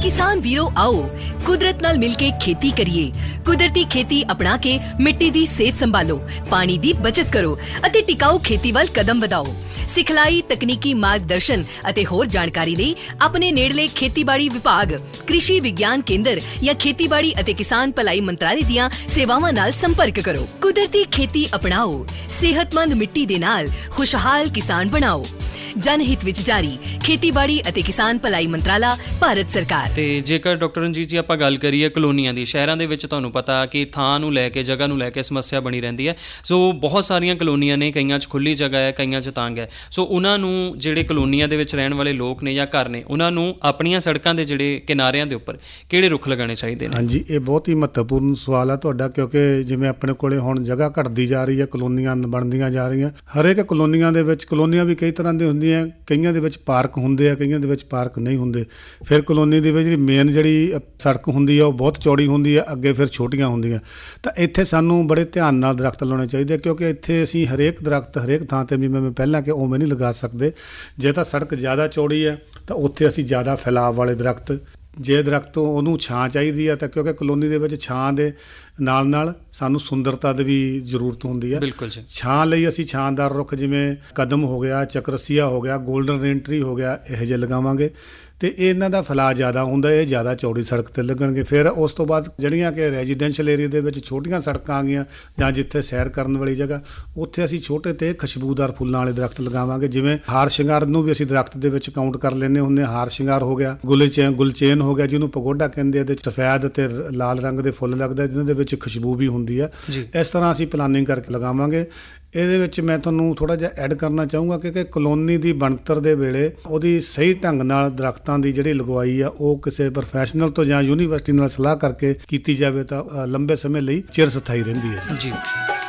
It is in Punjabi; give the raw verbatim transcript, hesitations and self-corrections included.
किसान वीरो आओ कुदरत नाल मिलके खेती करिए। कुदरती खेती अपना के मिट्टी दी सेहत संभालो, पानी दी बचत करो अते टिकाऊ खेती वाल कदम बढ़ाओ। सिखलाई, तकनीकी मार्गदर्शन अते होर जानकारी लई अपने नेड़ले खेतीबाड़ी विभाग, कृषि विज्ञान केंद्र या खेतीबाड़ी अते किसान भलाई मंत्रालय दियां सेवावां नाल संपर्क करो। कुदरती खेती अपनाओ, सेहतमंद मिट्टी दे नाल खुशहाल किसान बनाओ। जनहित विच जारी खेतीबाड़ी ਅਤੇ ਕਿਸਾਨ ਭਲਾਈ ਮੰਤਰਾਲਾ, ਭਾਰਤ ਸਰਕਾਰ। ਤੇ ਜੇਕਰ ਡਾਕਟਰ ਰਣਜੀਤ ਜੀ ਆਪਾਂ ਗੱਲ ਕਰੀਏ ਕਲੋਨੀਆਂ ਦੀ, ਸ਼ਹਿਰਾਂ ਦੇ ਵਿੱਚ ਤੁਹਾਨੂੰ ਪਤਾ ਕਿ ਥਾਂ ਨੂੰ ਲੈ ਕੇ, ਜਗ੍ਹਾ ਨੂੰ ਲੈ ਕੇ ਸਮੱਸਿਆ ਬਣੀ ਰਹਿੰਦੀ ਹੈ। ਸੋ ਬਹੁਤ ਸਾਰੀਆਂ ਕਲੋਨੀਆਂ ਨੇ, ਕਈਆਂ 'ਚ ਖੁੱਲ੍ਹੀ ਜਗ੍ਹਾ ਹੈ, ਕਈਆਂ 'ਚ ਤੰਗ ਹੈ। ਸੋ ਉਹਨਾਂ ਨੂੰ ਜਿਹੜੇ ਕਲੋਨੀਆਂ ਦੇ ਵਿੱਚ ਰਹਿਣ ਵਾਲੇ ਲੋਕ ਨੇ ਜਾਂ ਘਰ ਨੇ, ਉਹਨਾਂ ਨੂੰ ਆਪਣੀਆਂ ਸੜਕਾਂ ਦੇ ਜਿਹੜੇ ਕਿਨਾਰਿਆਂ ਦੇ ਉੱਪਰ ਕਿਹੜੇ ਰੁੱਖ ਲਗਾਉਣੇ ਚਾਹੀਦੇ ਨੇ? ਹਾਂਜੀ, ਇਹ ਬਹੁਤ ਹੀ ਮਹੱਤਵਪੂਰਨ ਸਵਾਲ ਹੈ ਤੁਹਾਡਾ, ਕਿਉਂਕਿ ਜਿਵੇਂ ਆਪਣੇ ਕੋਲੇ ਹੁਣ ਜਗ੍ਹਾ ਘਟਦੀ ਜਾ ਰਹੀ ਹੈ, ਕਲੋਨੀਆਂ ਬਣਦੀਆਂ ਜਾ ਰਹੀਆਂ। ਹਰੇਕ ਕਲੋਨੀਆਂ ਦੇ ਵਿੱਚ, ਕਲੋਨੀਆਂ ਵੀ ਕਈ ਤਰ੍ਹਾਂ ਦੀਆਂ ਹੁੰਦੀਆਂ, ਕਈਆਂ ਦੇ ਵਿੱਚ ਪਾਰਕ ਹੁੰਦੇ ਆ, ਕਈਆਂ ਦੇ ਵਿੱਚ ਪਾਰਕ ਨਹੀਂ ਹੁੰਦੇ। ਫਿਰ ਕਲੋਨੀ ਦੇ ਵਿੱਚ ਜਿਹੜੀ ਮੇਨ ਜਿਹੜੀ ਸੜਕ ਹੁੰਦੀ ਆ ਉਹ ਬਹੁਤ ਚੌੜੀ ਹੁੰਦੀ ਆ, ਅੱਗੇ ਫਿਰ ਛੋਟੀਆਂ ਹੁੰਦੀਆਂ। ਤਾਂ ਇੱਥੇ ਸਾਨੂੰ ਬੜੇ ਧਿਆਨ ਨਾਲ ਦਰਖਤ ਲਾਉਣੇ ਚਾਹੀਦੇ, ਕਿਉਂਕਿ ਇੱਥੇ ਅਸੀਂ ਹਰੇਕ ਦਰਖਤ ਹਰੇਕ ਥਾਂ 'ਤੇ ਵੀ ਮੈਂ ਪਹਿਲਾਂ ਕਿ ਉਵੇਂ ਨਹੀਂ ਲਗਾ ਸਕਦੇ। ਜੇ ਤਾਂ ਸੜਕ ਜ਼ਿਆਦਾ ਚੌੜੀ ਹੈ ਤਾਂ ਉੱਥੇ ਅਸੀਂ ਜ਼ਿਆਦਾ ਫੈਲਾਅ ਵਾਲੇ ਦਰਖਤ, ਜੇ ਦਰਖਤ ਉਹਨੂੰ ਛਾਂ ਚਾਹੀਦੀ ਆ ਤਾਂ, ਕਿਉਂਕਿ ਕਲੋਨੀ ਦੇ ਵਿੱਚ ਛਾਂ ਦੇ ਨਾਲ ਨਾਲ ਸਾਨੂੰ ਸੁੰਦਰਤਾ ਦੀ ਵੀ ਜ਼ਰੂਰਤ ਹੁੰਦੀ ਹੈ। ਬਿਲਕੁਲ ਜੀ। ਛਾਂ ਲਈ ਅਸੀਂ ਛਾਂਦਾਰ ਰੁੱਖ ਜਿਵੇਂ ਕਦਮ ਹੋ ਗਿਆ, ਚੱਕਰਸੀਆ ਹੋ ਗਿਆ, ਗੋਲਡਨ ਰੇਨ ਟਰੀ ਹੋ ਗਿਆ, ਇਹੋ ਜਿਹੇ ਲਗਾਵਾਂਗੇ ਅਤੇ ਇਹਨਾਂ ਦਾ ਫੈਲਾਅ ਜ਼ਿਆਦਾ ਹੁੰਦਾ, ਇਹ ਜ਼ਿਆਦਾ ਚੌੜੀ ਸੜਕ 'ਤੇ ਲੱਗਣਗੇ। ਫਿਰ ਉਸ ਤੋਂ ਬਾਅਦ ਜਿਹੜੀਆਂ ਕਿ ਰੈਜ਼ੀਡੈਂਸ਼ੀਅਲ ਏਰੀਆ ਦੇ ਵਿੱਚ ਛੋਟੀਆਂ ਸੜਕਾਂ ਆ ਗਈਆਂ ਜਾਂ ਜਿੱਥੇ ਸੈਰ ਕਰਨ ਵਾਲੀ ਜਗ੍ਹਾ, ਉੱਥੇ ਅਸੀਂ ਛੋਟੇ ਅਤੇ ਖੁਸ਼ਬੂਦਾਰ ਫੁੱਲਾਂ ਵਾਲੇ ਦਰਖਤ ਲਗਾਵਾਂਗੇ। ਜਿਵੇਂ ਹਾਰ ਸ਼ਿੰਗਾਰ ਨੂੰ ਵੀ ਅਸੀਂ ਦਰਖਤ ਦੇ ਵਿੱਚ ਕਾਊਂਟ ਕਰ ਲੈਂਦੇ ਹੁੰਦੇ ਹਾਂ। ਹਾਰ ਸ਼ਿੰਗਾਰ ਹੋ ਗਿਆ, ਗੁਲਚੈਨ ਗੁਲਚੇਨ ਹੋ ਗਿਆ, ਜਿਹਨੂੰ ਪਗੋਡਾ ਕਹਿੰਦੇ, ਇਹਦੇ ਸਫੈਦ ਅਤੇ ਲਾਲ ਰੰਗ ਦੇ ਫੁੱਲ ਲੱਗਦੇ, ਜਿਹਨਾਂ ਦੇ ਵਿੱਚ ਖੁਸ਼ਬੂ ਵੀ ਹੁੰਦੀ ਆ। ਇਸ ਤਰ੍ਹਾਂ ਅਸੀਂ ਪਲਾਨਿੰਗ ਕਰਕੇ ਲਗਾਵਾਂਗੇ। ਇਹਦੇ ਵਿੱਚ ਮੈਂ ਤੁਹਾਨੂੰ ਥੋੜ੍ਹਾ ਜਿਹਾ ਐਡ ਕਰਨਾ ਚਾਹੂੰਗਾ ਕਿ ਕਲੋਨੀ ਦੀ ਬਣਤਰ ਦੇ ਵੇਲੇ ਉਹਦੀ ਸਹੀ ਢੰਗ ਨਾਲ ਦਰਖਤਾਂ ਦੀ ਜਿਹੜੀ ਲਗਵਾਈ ਆ ਉਹ ਕਿਸੇ ਪ੍ਰੋਫੈਸ਼ਨਲ ਤੋਂ ਜਾਂ ਯੂਨੀਵਰਸਿਟੀ ਨਾਲ ਸਲਾਹ ਕਰਕੇ ਕੀਤੀ ਜਾਵੇ ਤਾਂ ਲੰਬੇ ਸਮੇਂ ਲਈ ਚਿਰ ਸਥਾਈ ਰਹਿੰਦੀ ਹੈ। ਜੀ।